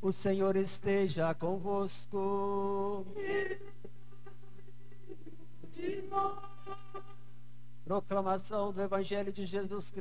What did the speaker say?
O Senhor esteja convosco. Proclamação do Evangelho de Jesus Cristo